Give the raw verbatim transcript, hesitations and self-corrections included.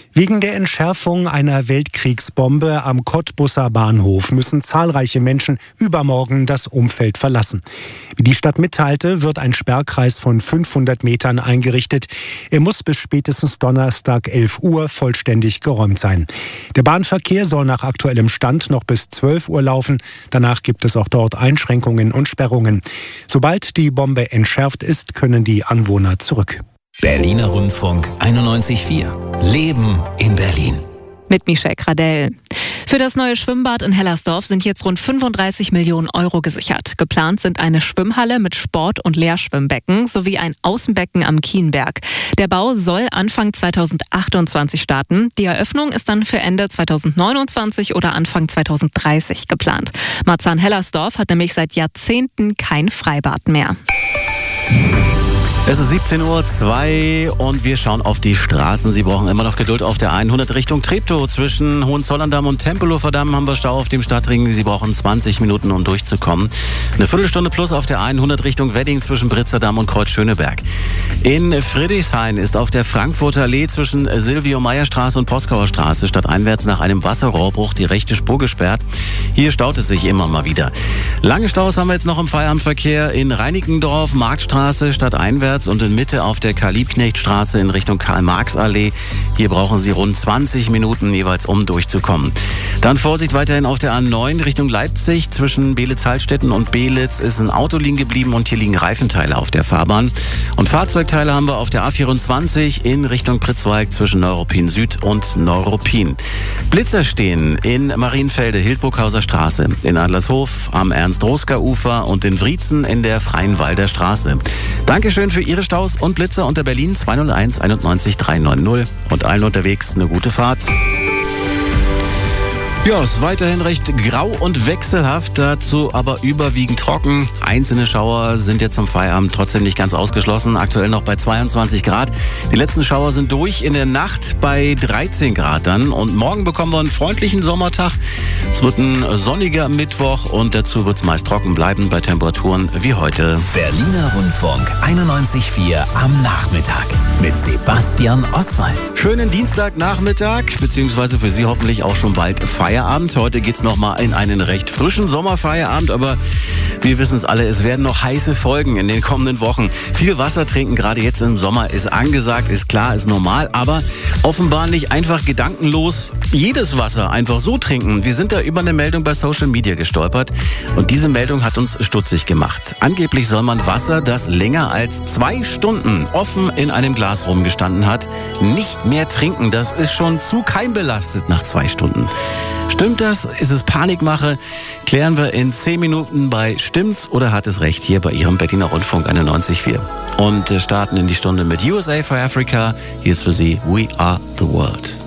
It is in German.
Wegen der Entschärfung einer Weltkriegsbombe am Cottbusser Bahnhof müssen zahlreiche Menschen übermorgen das Umfeld verlassen. Wie die Stadt mitteilte, wird ein Sperrkreis von fünfhundert Metern eingerichtet. Er muss bis spätestens Donnerstag elf Uhr vollständig geräumt sein. Der Bahnverkehr soll nach aktuellem Stand noch bis zwölf Uhr laufen. Danach gibt es auch dort Einschränkungen und Sperrungen. Sobald die Bombe entschärft ist, können die Anwohner zurück. Berliner Rundfunk einundneunzig Komma vier. Leben in Berlin. Mit Michelle Gradell. Für das neue Schwimmbad in Hellersdorf sind jetzt rund fünfunddreißig Millionen Euro gesichert. Geplant sind eine Schwimmhalle mit Sport- und Leerschwimmbecken sowie ein Außenbecken am Kienberg. Der Bau soll Anfang zweitausendachtundzwanzig starten. Die Eröffnung ist dann für Ende zweitausendneunundzwanzig oder Anfang zweitausenddreißig geplant. Marzahn-Hellersdorf hat nämlich seit Jahrzehnten kein Freibad mehr. Es ist siebzehn Uhr zwei und wir schauen auf die Straßen. Sie brauchen immer noch Geduld auf der hundert Richtung Treptow. Zwischen Hohenzollern-Damm und Tempelhofer Damm haben wir Stau auf dem Stadtring. Sie brauchen zwanzig Minuten, um durchzukommen. Eine Viertelstunde plus auf der hundert Richtung Wedding zwischen Britzerdamm und Kreuzschöneberg. In Friedrichshain ist auf der Frankfurter Allee zwischen Silvio-Meyer-Straße und Poskauer Straße stadteinwärts nach einem Wasserrohrbruch die rechte Spur gesperrt. Hier staut es sich immer mal wieder. Lange Staus haben wir jetzt noch im Feierabendverkehr in Reinickendorf, Marktstraße stadteinwärts und in Mitte auf der Karl-Liebknecht-Straße in Richtung Karl-Marx-Allee. Hier brauchen Sie rund zwanzig Minuten jeweils, um durchzukommen. Dann Vorsicht weiterhin auf der A neun Richtung Leipzig. Zwischen Beelitz-Hallstetten und Beelitz ist ein Auto liegen geblieben und hier liegen Reifenteile auf der Fahrbahn. Und Fahrzeugteile haben wir auf der A vierundzwanzig in Richtung Pritzwalk zwischen Neuruppin Süd und Neuruppin. Blitzer stehen in Marienfelde, Hildburghauser Straße, in Adlershof am Ernst-Roska-Ufer und in Wriezen in der Freienwalder Straße. Dankeschön für Ihre Staus und Blitzer unter Berlin zwei null eins einundneunzig dreihundertneunzig und allen unterwegs eine gute Fahrt. Ja, es ist weiterhin recht grau und wechselhaft, dazu aber überwiegend trocken. Einzelne Schauer sind jetzt zum Feierabend trotzdem nicht ganz ausgeschlossen. Aktuell noch bei zweiundzwanzig Grad. Die letzten Schauer sind durch, in der Nacht bei dreizehn Grad dann. Und morgen bekommen wir einen freundlichen Sommertag. Es wird ein sonniger Mittwoch und dazu wird es meist trocken bleiben bei Temperaturen wie heute. Berliner Rundfunk einundneunzig Komma vier am Nachmittag mit Sebastian Oswald. Schönen Dienstagnachmittag, beziehungsweise für Sie hoffentlich auch schon bald Feierabend. Feierabend. Heute geht es nochmal in einen recht frischen Sommerfeierabend, aber wir wissen es alle, es werden noch heiße Folgen in den kommenden Wochen. Viel Wasser trinken, gerade jetzt im Sommer, ist angesagt, ist klar, ist normal, aber offenbar nicht einfach gedankenlos jedes Wasser einfach so trinken. Wir sind da über eine Meldung bei Social Media gestolpert und diese Meldung hat uns stutzig gemacht. Angeblich soll man Wasser, das länger als zwei Stunden offen in einem Glas rumgestanden hat, nicht mehr trinken. Das ist schon zu keimbelastet nach zwei Stunden. Stimmt das? Ist es Panikmache? Klären wir in zehn Minuten bei Stimmt's oder hat es recht hier bei Ihrem Berliner Rundfunk einundneunzig Komma vier. Und starten in die Stunde mit U S A for Africa. Hier ist für Sie We Are the World.